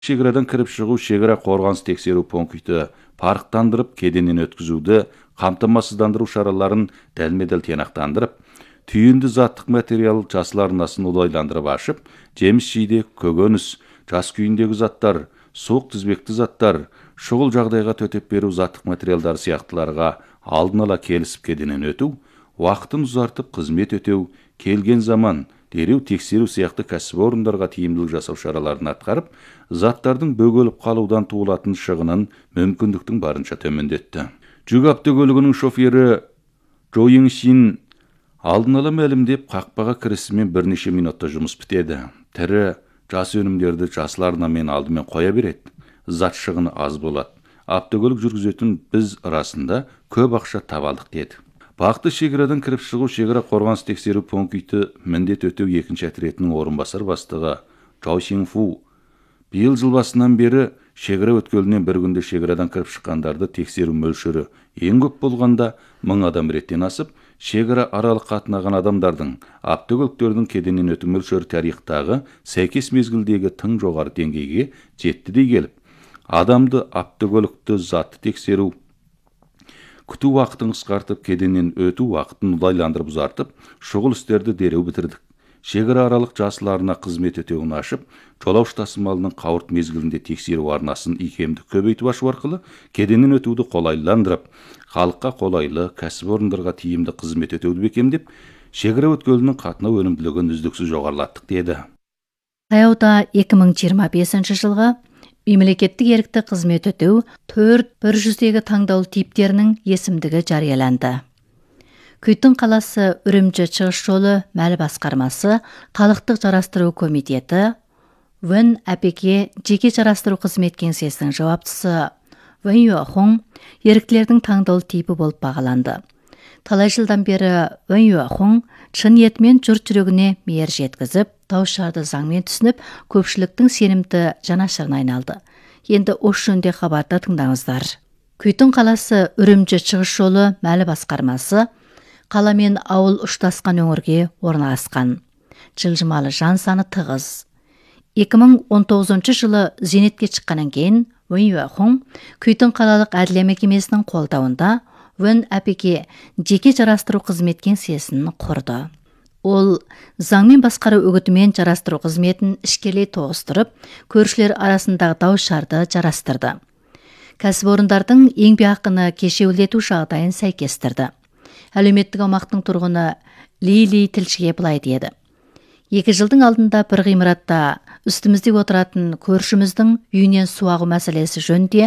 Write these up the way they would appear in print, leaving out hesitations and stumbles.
Шекарадан кіріп шығу шекара қорғаныс тексеру пункті парықтандырып, кеденнен өткізуді қамтамасыздандыру шараларын дәлме-дәл тиянақтандырып, түйінді заттық материал жасыл арнасын ұлайландырып ашып, жеміс-жидек, көкөніс, жас күйіндегі заттар, суық тізбекті заттар, шұғыл жағдайға төтеп беру заттық материалдар сияқтыларға алдын ала келісіп кеденнен өту, уақытын ұзартып қызмет өтеу, келген заман дереу тексеру сияқты кәсіпорындарға тиімділік жасау шараларын атқарып, заттардың бөгеліп қалудан туылатын шығынын мүмкіндіктің барынша төмендетті. Жүк автокөлігінің шофері Джо Йинг-син алдын ала мәлімдеп, қақпаға кірісімен бірнеше минутта жұмыс бітеді. Тірі жас өнімдерді жасыл арнамен алдымен қоя береді. Зат шығыны аз болады. Автокөлік жүргізетін біз арасында көп ақша табалдық деді. Бақты шекарадан кіріп шығу шекара қорғаныс тексеру пункті міндет өтеу екінші отрядының орынбасар бастығы Чжао Синьфу биыл жыл басынан бері шекара өткелінен бір күнде шекарадан кіріп шыққандарды тексеру мөлшері ең көп болғанда 1000 адам реттен асып, шекара аралық қатынаған адамдардың автокөліктердің кеденнен өту мөлшері тарихтағы сәйкес мезгілдегі тың жоғары деңгейге жетті дей келіп, адамды автокөлікті затты тексеру күту уақытын қысқартып, кеденнен өту уақытын ұлайландырып ұзартып, шұғыл істерді дереу бітірдік. Шекара аралық жасыл арна қызмет өтеуін ашып, жолаушы тасымалының қауырт мезгілінде тексеру арнасын икемді көбейтіп ашу арқылы кеденнен өтуді қолайландырып, халыққа қолайлы, кәсіпорындарға тиімді қызмет өтеуді бекемдеп, шекара өткелінің қатынау өнімділігін үздіксіз жоғарылаттық деді. Таяуда 2025 жылға мемлекеттік ерікті қызмет өтеу 4-100-дегі таңдаулы типтерінің есімдігі жарияланды. Күйтін қаласы Үрімжі шығыс жолы мәлі басқармасы, халықтық жарастыру комитеті, Вэн әпеке жеке жарастыру қызмет кеңсесінің жауаптысы Вэн Юахоң еріктілердің таңдаулы типі болып бағаланды. Талай жылдан бері Вэн Юахоң шын ниетімен жұрт жүрегіне мейір жеткізіп, дау-шарды заңмен түсініп, көпшіліктің сенімді жанашырына айналды. Енді осы жөнде хабарда тыңдаңыздар. Күйтін қаласы Үрімжі шығыс жолы мәлі басқармасы қала мен ауыл ұштасқан өңірге орналасқан. Жылжымалы жан саны тығыз. 2019 жылы зейнетке шыққаннан кейін Вэн Юахоң Күйтін қалалық әділет мекемесінің қолдауында Вэн әпеке жеке жарастыру қызмет кеңсесін құрды. Ол заңмен басқару үгітімен жарастыру қызметін ішкелей тоғыстырып, көршілер арасындағы дау-шарды жарастырды. Кәсіпорындардың еңбекақыны кешеуілдету жағдайын сәйкестірді. Әлеуметтік аумақтың тұрғыны Ли тілшіге былай деді: 2 жылдың алдында бір ғимаратта үстімізде отыратын көршіміздің үйінен су ағу мәселесі жөнінде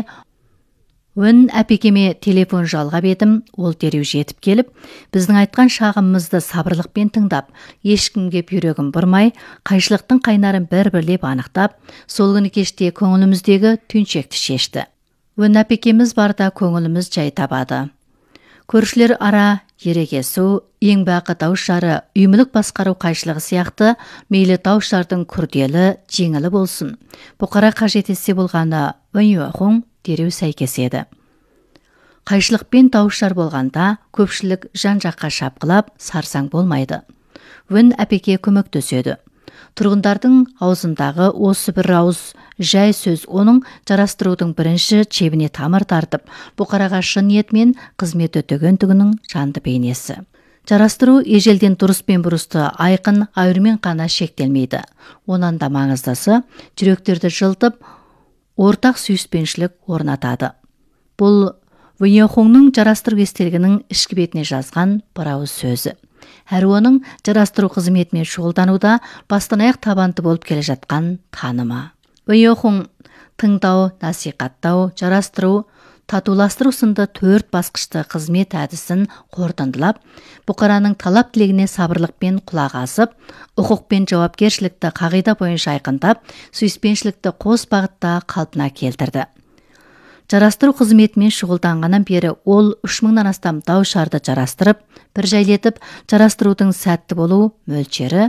Вэн әпекеме телефон жалғап едім, ол дереу жетіп келіп, біздің айтқан шағымымызды сабырлықпен тыңдап, ешкімге бүйрегін бұрмай, қайшылықтың қайнарын бір-бірлеп анықтап, сол күні кеште көңіліміздегі түйіншекті шешті. Вэн әпекеміз барда көңіліміз жай табады. Көршілер ара ерегесу, еңбекақы дау-шары, үймілік басқару қайшылығы сияқты мейлі дау-шардың күрделі, жеңілі болсын. Бұқара қажет етсе болғаны Вэн Юахоң дереу сәйкес еді. Қайшылықпен дау-шар болғанда көпшілік жан-жаққа шапқылап, сарсаң болмайды. Вэн әпеке көмектеседі. Тұрғындардың аузындағы осы бір ауыз жай сөз оның жарастырудың бірінші чебіне тамыр тартып, бұқараға шын ниетімен қызмет өтегендігінің жанды бейнесі. Жарастыру ежелден дұрыс пен бұрысты айқын айырмен қана шектелмейді. Онан да маңыздысы жүректерді жылтып, ортақ сүйіспеншілік орнатады. Бұл Вэн Юахоңның жарастыру естелігінің ішкі бетіне жазған бір ауыз сөзі. Әрі оның жарастыру қызметімен шұғылдануда бастан аяқ табанды болып келе жатқан танымы. Вэн Юахоң тыңдау, насихаттау, жарастыру, татуластыру сынды 4 басқышты қызмет әдісін қорытындылап, бұқараның талап тілегіне сабырлықпен құлақ асып, құқық пен жауапкершілікті қағида бойынша айқындап, сүйіспеншілікті қос бағытта қалпына келтірді. Жарастыру қызметімен шұғылданғаннан бері ол 3000-нан астам дау-шарды жарастырып, бір жайлетіп, жарастырудың сәтті болу мөлшері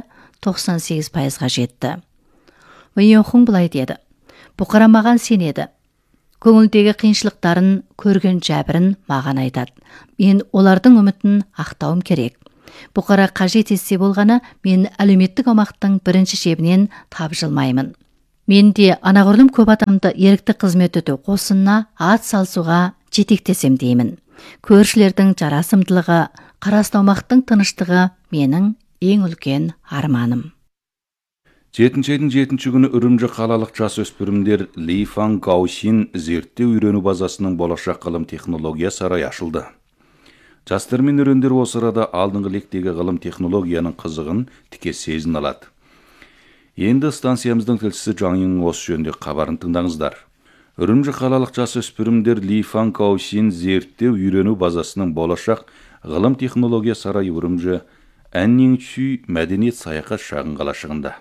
98%-ға жетті. Вэн Юахоң былай деді: бұқара маған сенеді. Көңілдегі қиыншылықтарын, көрген жәбірін маған айтады. Мен олардың үмітін ақтауым керек. Бұқара қажет етсе болғаны, мен әлеуметтік аумақтың бірінші шебінен тапжылмаймын. Мен де анағұрлым көп адамды ерікті қызмет өту қосынына ат салсуға жетектесем деймін. Көршілердің жарасымдылығы, қарастаумақтың тыныштығы менің ең үлкен арманым. 7 айдың 7 күні Үрімжі қалалық жасөспірімдер Ли Фан Гаошин зерттеу үйрену базасының болашақ ғылым технология сарайы ашылды. Жастар мен өрендер осы арада алдыңғы лектегі ғылым технологияның қызығын тіке сезін алады. Енді станциямыздың тілшісі Жаңның осы жөнде хабарын тыңдаңыздар. Үрімжі қалалық жасөспірімдер Ли Фан Гаошин зерттеу үйрену базасының болашақ ғылым технология сарайы Үрімжі Әннеңчүй мәдениет саяхат шағын қалашығында.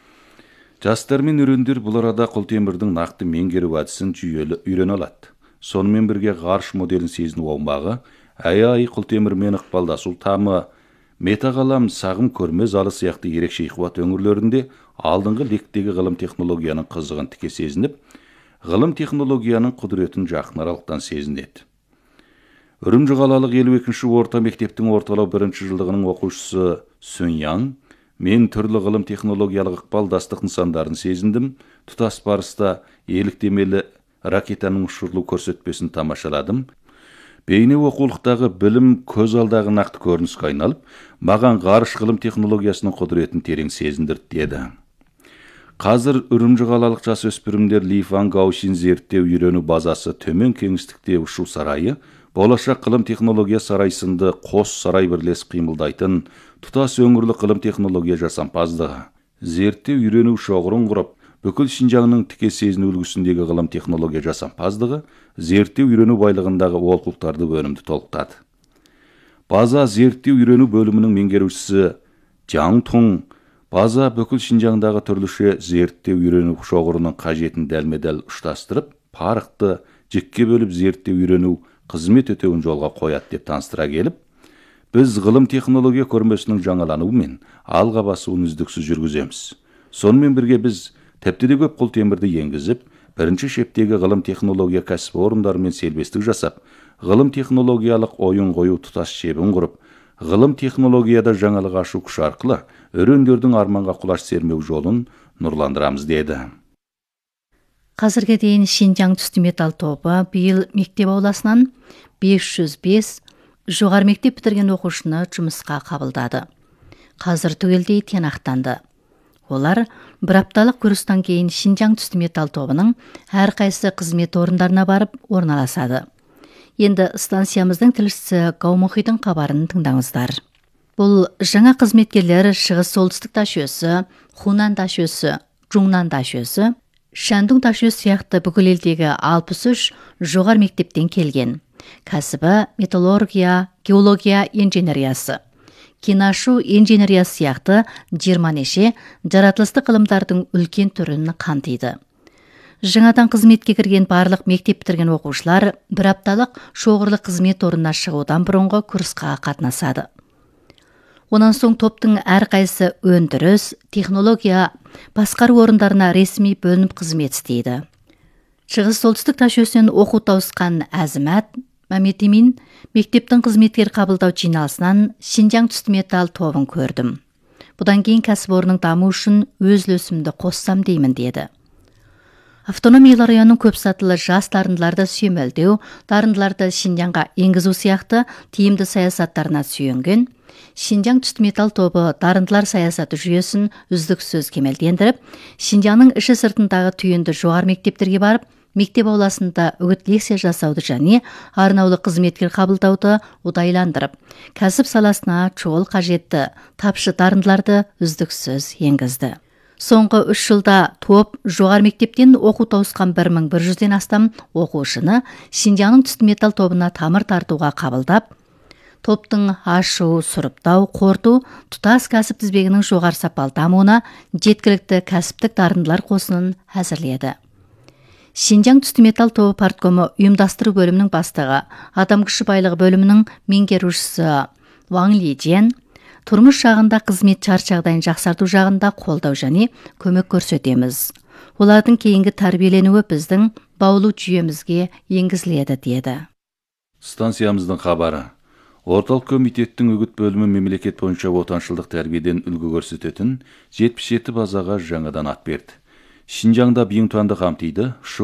Жастар мен өрендер бұл арада құлтемірдің нақты меңгеру әдісін жүйелі үйрене алады. Сонымен бірге ғарыш моделін сезіну аумағы, ай құлтемір мен ықпалдасу тамы, метағалам сағым көрме залы сияқты ерекше ихуат өңірлерінде алдыңғы лектегі ғылым технологияның қызығын тіке сезініп, ғылым технологияның құдіретін жақын аралықтан сезінеді. Үрімжі қалалық 52-ші орта мектептің орталау 1-ші жылдығының оқушысы Сүньяң, мен түрлі ғылым технологиялық ықпалдастық нысандарын сезіндім, тұтас барыста еліктемелі ракетаның ұшырылу көрсетпесін тамашаладым. Бейне оқулықтағы білім көз алдағы нақты көрініске айналып, маған ғарыш ғылым технологиясының құдіретін терең сезіндірді деді. Қазір Үрімжі қалалық жасөспірімдер Ли Фан Гаошин зерттеу үйрену базасы төмен кеңістікте ұшу сарайы, болашақ ғылым технология сарайсынды қос сарай бірлес қимылдайтын тұтас өңірлік ғылым технология жасампаздығы. Зерттеу үйрену шоғырын құрып, бүкіл Шинжаңның тіке сезіну үлгісіндегі ғылым технология жасампаздығы, зерттеу үйрену байлығындағы олқылықтарды өнімді толықтады. База зерттеу үйрену бөлімінің меңгерушісі Жаң Тун, база бүкіл Шинжаңдағы түрліше зерттеу үйрену шоғырының қажетін дәлме-дәл ұштастырып, парықты жікке бөліп зерттеу үйрену қызмет өтеуін жолға қояды деп таныстыра келіп, біз ғылым технология көрмесінің жаңалануы мен алға басуын үздіксіз жүргіземіз. Сонымен бірге біз тіпті де көп құлтемірді енгізіп, бірінші шептегі ғылым технология кәсіпорындарымен селбестік жасап, ғылым технологиялық ойын қою тұтас шебін құрып, ғылым технологияда жаңалық ашу күші арқылы өрендердің арманға құлаш сермеу жолын нұрландырамыз деді. Қазірге дейін Шинжаң түсті металл тобы биыл мектеп ауласынан 505 жоғары мектеп бітірген оқушыны жұмысқа қабылдады. Қазір түгелдей тиянақтанды. Олар бір апталық курстан кейін Шинжаң түсті металл тобының әрқайсы қызмет орындарына барып орналасады. Енді станциямыздың тілшісі Гаумохидің хабарын тыңдаңыздар. Бұл жаңа қызметкерлер шығыс солтүстік ташөсі, Хунан ташөсі, Жуңнан ташөсі, Шандун ташөсі сияқты бүкіл елдегі 63 жоғары мектептен келген. Кәсібі металлургия, геология инженериясы, кинашу инженериясы сияқты 20 неше жаратылыстық ғылымдардың үлкен түрін қамтиды. Жаңадан қызметке кірген барлық мектеп бітірген оқушылар бір апталық шоғырлық қызмет орнына шығудан бұрынғы курсқа қатынасады. Онан соң топтың әрқайсы өндіріс, технология, басқару орындарына ресми бөлініп қызмет істейді. Шығыс солтүстік ташөсінен оқу тауысқан Әзімәт Мәметимин мектептің қызметкер қабылдау жиналысынан Шинжаң түсті металл тобын көрдім. Бұдан кейін кәсіпорынның даму үшін өз үлесімді қоссам деймін деді. Автономиялы районның көп сатылы жас дарындыларды сүйемелдеу, дарындыларды Шинжаңға енгізу сияқты тиімді саясаттарына сүйенген, Шинжаң түсті металл тобы дарындылар саясаты жүйесін үздіксіз кемелдендіріп, Шинжаңның іші сыртындағы түйінді жоғары мектептерге барып, мектеп ауласында үгіт лекция жасауды және арнаулы қызметкер қабылдауды ұдайландырып, кәсіп саласына шұғыл қажетті тапшы дарындыларды үздіксіз енгізді. Соңғы 3 жылда топ жоғары мектептен оқу тауысқан 1100-ден астам оқушыны Шинжаңның түсті металл тобына тамыр тартуға қабылдап, топтың ашу, сұрыптау, қорыту, тұтас кәсіп тізбегінің жоғары сапалы дамуына жеткілікті кәсіптік дарындылар қосынын әзірледі. Шинжаң түсті металл тобы парткомы ұйымдастыру бөлімінің бастығы, адам күші байлығы бөлімінің меңгерушісі Ваң Лижен тұрмыс жағында қызмет шарт жағдайын жақсарту жағында қолдау және көмек көрсетеміз. Олардың кейінгі тәрбиеленуі біздің баулу жүйемізге енгізіледі деді. Станциямыздың хабары. Орталық комитеттің үгіт бөлімі мемлекет бойынша отаншылдық тәрбиеден үлгі көрсететін 77 базаға жаңадан ат берді. Шинжаңда биң туанды қамтиды.